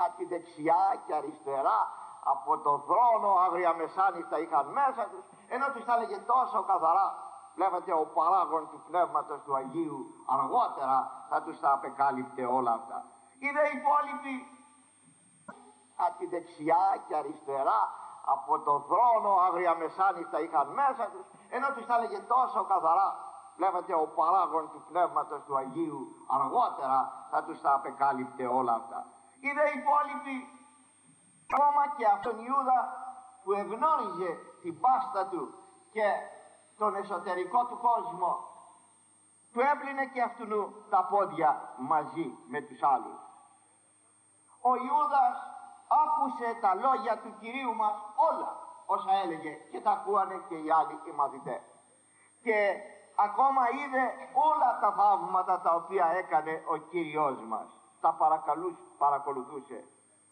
από τη δεξιά και αριστερά, από το θρόνο άγρια μεσάνυχτα είχαν μέσα τους, ενώ τους τα έλεγε τόσο καθαρά. Βλέπετε, ο παράγων του Πνεύματος του Αγίου αργότερα θα τους τα απεκάλυπτε όλα αυτά. Οι δε υπόλοιποι από τη δεξιά και αριστερά, από το θρόνο άγρια μεσάνυχτα είχαν μέσα τους, ενώ τους τα έλεγε τόσο καθαρά. Βλέπετε, ο παράγων του Πνεύματος του Αγίου αργότερα θα τους τα απεκάλυπτε όλα αυτά. Οι δε υπόλοιποι, ακόμα και αυτόν Ιούδα που εγνώριζε την πάστα του και τον εσωτερικό του κόσμο, του έπλυνε και αυτού τα πόδια μαζί με τους άλλους. Ο Ιούδας άκουσε τα λόγια του Κυρίου μας όλα όσα έλεγε και τα ακούανε και οι άλλοι οι μαθητές, και ακόμα είδε όλα τα θαύματα τα οποία έκανε ο Κύριος μας, τα παρακολουθούσε.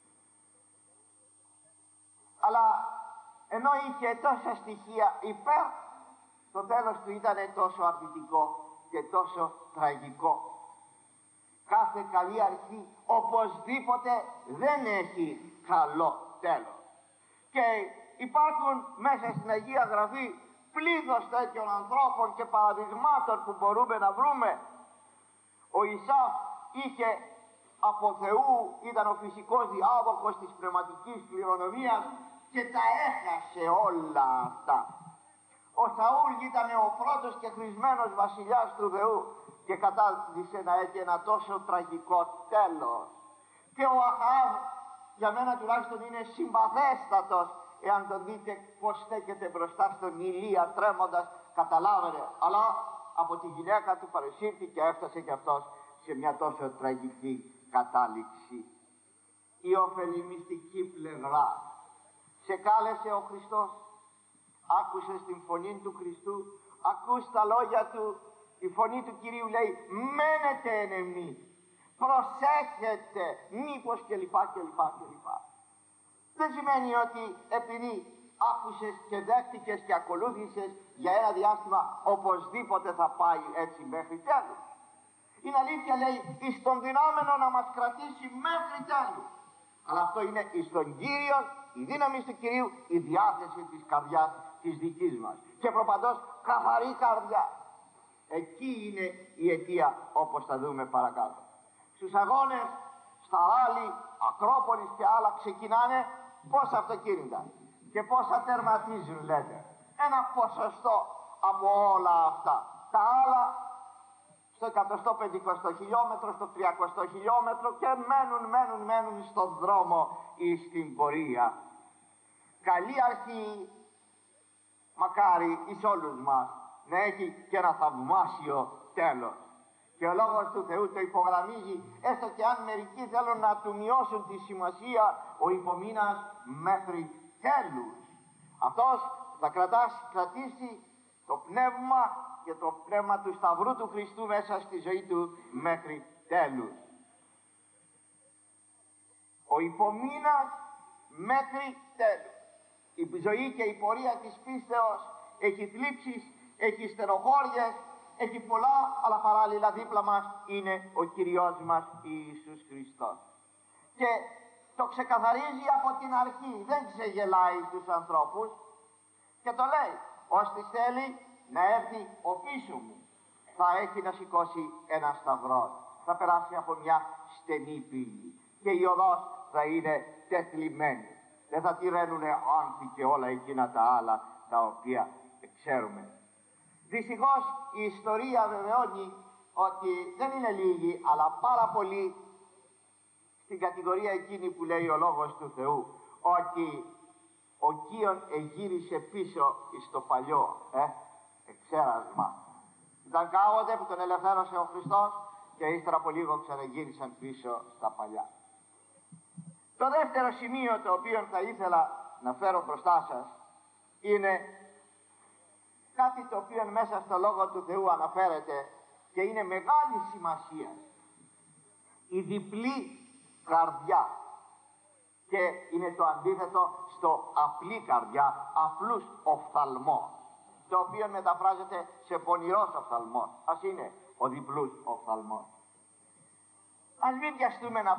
Αλλά ενώ είχε τόσα στοιχεία υπέρ, το τέλος του ήταν τόσο αρνητικό και τόσο τραγικό. Κάθε καλή αρχή οπωσδήποτε δεν έχει καλό τέλος. Και υπάρχουν μέσα στην Αγία Γραφή πλήθος τέτοιων ανθρώπων και παραδειγμάτων που μπορούμε να βρούμε. Ο Ισαάκ είχε από Θεού, ήταν ο φυσικός διάδοχος της πνευματικής κληρονομίας και τα έχασε όλα αυτά. Ο Σαούλ ήταν ο πρώτος και χρησμένος βασιλιάς του Θεού και κατάδυσε να έχει ένα τόσο τραγικό τέλος. Και ο Αχάβ, για μένα τουλάχιστον, είναι συμπαθέστατος. Εάν τον δείτε πως στέκεται μπροστά στον Ηλία τρέμοντας, καταλάβαινε. Αλλά από τη γυναίκα του παρεσύρθη και έφτασε και αυτός σε μια τόσο τραγική κατάληξη. Η ωφελημιστική πλευρά. Σε κάλεσε ο Χριστός, άκουσες την φωνή του Χριστού, ακούς τα λόγια του. Η φωνή του Κυρίου λέει μένετε εν εμείς, προσέχετε μήπως κλπ. Δεν σημαίνει ότι επειδή άκουσες και δέχτηκες και ακολούθησες για ένα διάστημα οπωσδήποτε θα πάει έτσι μέχρι τέλους. Είναι αλήθεια, λέει, εις τον δυνάμενο να μας κρατήσει μέχρι τέλους. Αλλά αυτό είναι εις τον Κύριο, η δύναμη του Κυρίου, η διάθεση της καρδιάς της δικής μας. Και προπαντός καθαρή καρδιά. Εκεί είναι η αιτία, όπως θα δούμε παρακάτω. Στους αγώνες, στα ράλι, Ακρόπολης και άλλα ξεκινάνε πόσα αυτοκίνητα και πόσα τερματίζουν, λέτε. Ένα ποσοστό από όλα αυτά. Τα άλλα στο 150 χιλιόμετρο, στο 300 χιλιόμετρο και μένουν στον δρόμο ή στην πορεία. Καλή αρχή, μακάρι εις όλους μας, να έχει και ένα θαυμάσιο τέλος. Και ο Λόγος του Θεού το υπογραμμίζει, έστω και αν μερικοί θέλουν να του μειώσουν τη σημασία, ο υπομείνας μέχρι τέλους. Αυτός θα κρατήσει το πνεύμα και το πνεύμα του Σταυρού του Χριστού μέσα στη ζωή του μέχρι τέλους. Ο υπομείνας μέχρι τέλους. Η ζωή και η πορεία της πίστεως έχει θλίψεις, έχει στενοχώριες, έχει πολλά, αλλά παράλληλα δίπλα μας είναι ο Κυριός μας Ιησούς Χριστός. Και το ξεκαθαρίζει από την αρχή, δεν ξεγελάει τους ανθρώπους και το λέει, ώστε θέλει να έρθει ο πίσω μου, θα έχει να σηκώσει ένα σταυρό, θα περάσει από μια στενή πύλη και η οδός θα είναι τεθλιμμένη. Δεν θα τη ρένουνε άνθη και όλα εκείνα τα άλλα τα οποία ξέρουμε. Δυστυχώς η ιστορία βεβαιώνει ότι δεν είναι λίγοι, αλλά πάρα πολλοί στην κατηγορία εκείνη που λέει ο Λόγος του Θεού, ότι ο Κύων εγύρισε πίσω στο παλιό εξέρασμα. Ήταν κάποτε που τον ελευθέρωσε ο Χριστός και ύστερα από λίγο ξαναγύρισαν πίσω στα παλιά. Το δεύτερο σημείο το οποίο θα ήθελα να φέρω μπροστά σας είναι κάτι το οποίο μέσα στο Λόγο του Θεού αναφέρεται και είναι μεγάλη σημασία. Η διπλή καρδιά, και είναι το αντίθετο στο απλή καρδιά, απλούς οφθαλμό, το οποίο μεταφράζεται σε πονηρός οφθαλμός. Ας είναι ο διπλούς οφθαλμός. Ας μην βιαστούμε να